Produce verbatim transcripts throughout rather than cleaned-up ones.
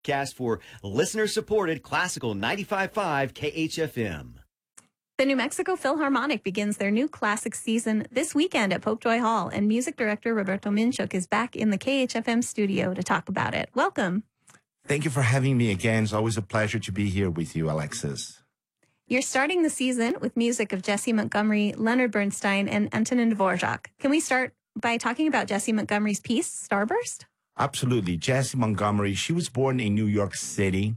Cast for listener-supported Classical ninety-five point five K H F M. The New Mexico Philharmonic begins their new classics season this weekend at Popejoy Hall, and music director Roberto Minchuk is back in the K H F M studio to talk about it. Welcome. Thank you for having me again. It's always a pleasure to be here with you, Alexis. You're starting the season with music of Jessie Montgomery, Leonard Bernstein, and Antonin Dvorak. Can we start by talking about Jessie Montgomery's piece, Starburst? Absolutely. Jessie Montgomery, she was born in New York City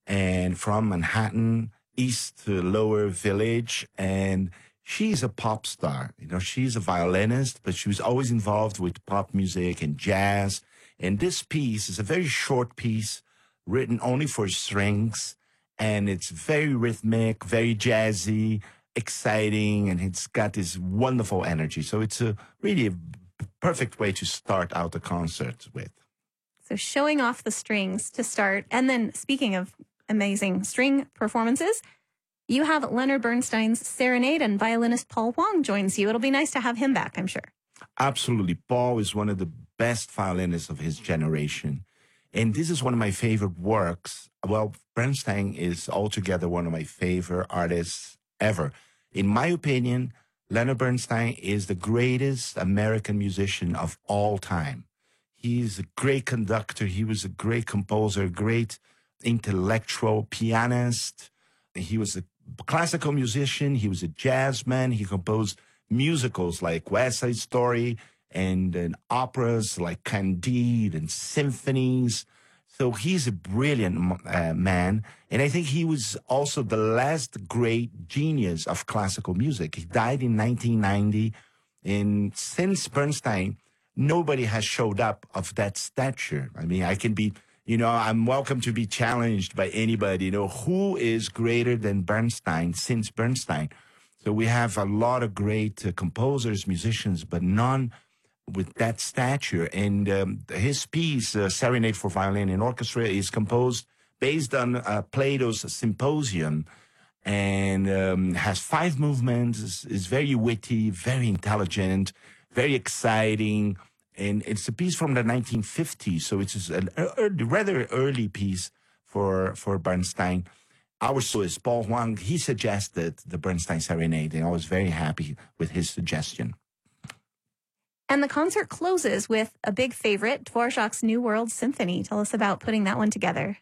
and from Manhattan, East to Lower Village, and she's a pop star. You know, she's a violinist, but she was always involved with pop music and jazz. And this piece is a very short piece written only for strings, and it's very rhythmic, very jazzy, exciting, and it's got this wonderful energy. So it's a really a perfect way to start out a concert with. So showing off the strings to start. And then speaking of amazing string performances, you have Leonard Bernstein's Serenade, and violinist Paul Wong joins you. It'll be nice to have him back, I'm sure. Absolutely. Paul is one of the best violinists of his generation. And this is one of my favorite works. Well, Bernstein is altogether one of my favorite artists ever. In my opinion, Leonard Bernstein is the greatest American musician of all time. He's a great conductor. He was a great composer, great intellectual pianist. He was a classical musician. He was a jazz man. He composed musicals like West Side Story and, and operas like Candide and symphonies. So he's a brilliant uh, man. And I think he was also the last great genius of classical music. He died in nineteen ninety. And since Bernstein, nobody has showed up of that stature. I mean, I can be, you know, I'm welcome to be challenged by anybody. You know, who is greater than Bernstein since Bernstein? So we have a lot of great uh, composers, musicians, but none with that stature. And um, his piece, uh, Serenade for Violin and Orchestra, is composed based on uh, Plato's Symposium, and um, has five movements, is, is very witty, very intelligent, very exciting. And it's a piece from the nineteen fifties, so it's a, a rather early piece for, for Bernstein. Our soloist, Paul Wong, he suggested the Bernstein Serenade, and I was very happy with his suggestion. And the concert closes with a big favorite, Dvorak's New World Symphony. Tell us about putting that one together.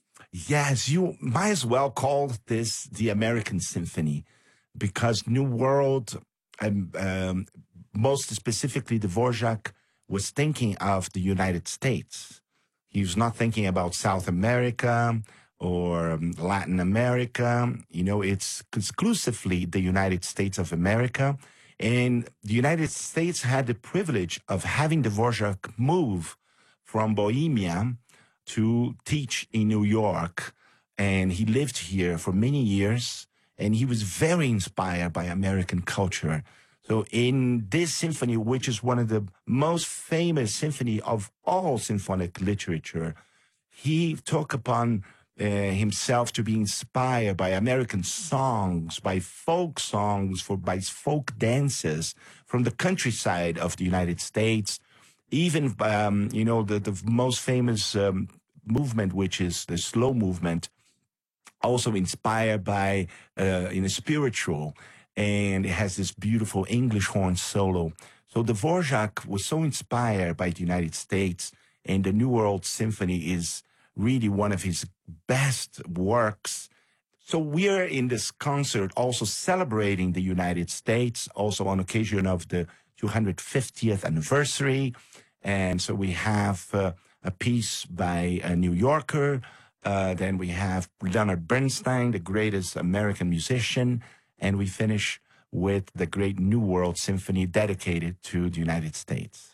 Yes, you might as well call this the American Symphony, because New World, um, um, most specifically Dvorak, was thinking of the United States. He was not thinking about South America or um, Latin America. You know, it's exclusively the United States of America. And the United States had the privilege of having Dvorak move from Bohemia to teach in New York. And he lived here for many years, and he was very inspired by American culture. So in this symphony, which is one of the most famous symphony of all symphonic literature, he took upon uh, himself to be inspired by American songs, by folk songs, for by folk dances from the countryside of the United States. Even, um, you know, the, the most famous um, movement, which is the slow movement, also inspired by, uh, in a spiritual, and it has this beautiful English horn solo. So Dvorak was so inspired by the United States, and the New World Symphony is really one of his best works. So we're in this concert also celebrating the United States, also on occasion of the two hundred fiftieth anniversary. And so we have uh, a piece by a New Yorker. Uh, then we have Leonard Bernstein, the greatest American musician. And we finish with the great New World Symphony dedicated to the United States.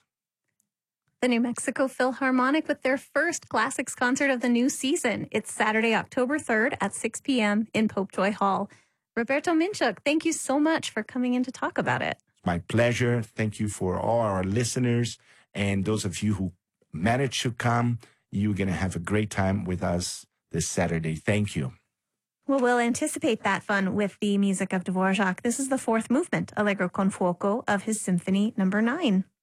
The New Mexico Philharmonic with their first classics concert of the new season. It's Saturday, October third at six p.m. in Popejoy Hall. Roberto Minchuk, thank you so much for coming in to talk about it. My pleasure. Thank you for all our listeners. And those of you who managed to come, you're going to have a great time with us this Saturday. Thank you. Well, we'll anticipate that fun with the music of Dvorak. This is the fourth movement, Allegro con fuoco, of his Symphony number nine.